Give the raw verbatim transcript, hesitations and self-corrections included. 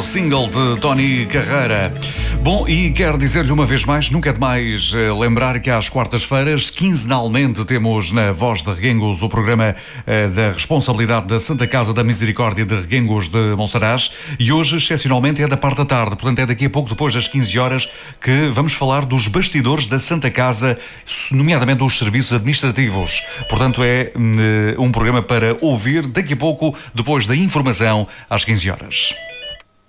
o single de Tony Carreira. Bom, e quero dizer-lhe uma vez mais, nunca é demais uh, lembrar que às quartas-feiras, quinzenalmente, temos na Voz de Reguengos o programa uh, da responsabilidade da Santa Casa da Misericórdia de Reguengos de Monsaraz, e hoje, excepcionalmente, é da parte da tarde, portanto é daqui a pouco, depois das quinze horas, que vamos falar dos bastidores da Santa Casa, nomeadamente dos serviços administrativos. Portanto, é uh, um programa para ouvir daqui a pouco, depois da informação, às quinze horas.